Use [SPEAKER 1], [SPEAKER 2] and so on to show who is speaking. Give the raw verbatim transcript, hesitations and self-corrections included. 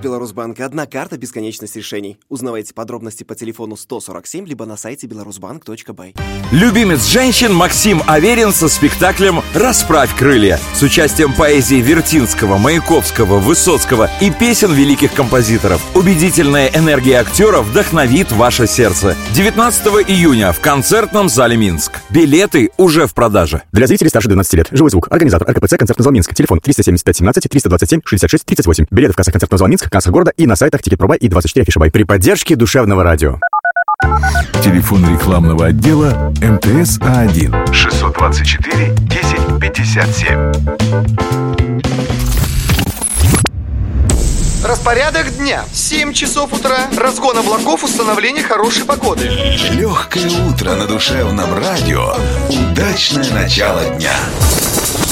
[SPEAKER 1] Беларусьбанк. Одна карта, бесконечность решений. Узнавайте подробности по телефону сто сорок семь, либо на сайте беларусьбанк точка бай.
[SPEAKER 2] Любимец женщин Максим Аверин со спектаклем «Расправь крылья» с участием поэзии Вертинского, Маяковского, Высоцкого и песен великих композиторов. Убедительная энергия актеров вдохновит ваше сердце. девятнадцатого июня в концертном зале Минск. Билеты уже в продаже.
[SPEAKER 3] Для зрителей старше двенадцати лет. Живой звук. Организатор эр ка пэ цэ «Концертный зал Минск». Телефон триста семьдесят пять семнадцать триста двадцать семь шестьдесят шесть тридцать восемь. Билеты в кассах «Концертного зала Минск», кассах города и на сайтах Тикет.Пробай и двадцать четыре Афишабай. При поддержке душевного радио.
[SPEAKER 4] Телефон рекламного отдела эм тэ эс а один шестьсот двадцать четыре десять пятьдесят семь.
[SPEAKER 5] Распорядок дня. семь часов утра. Разгон облаков, установление хорошей погоды.
[SPEAKER 4] Легкое утро на душевном радио. Удачное начало дня.